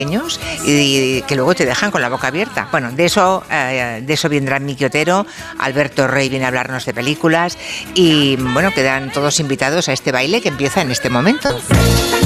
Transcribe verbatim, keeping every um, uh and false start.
y que luego te dejan con la boca abierta. Bueno, de eso, eh, de eso vendrán Miki Otero, Alberto Rey viene a hablarnos de películas y bueno, quedan todos invitados a este baile que empieza en este momento.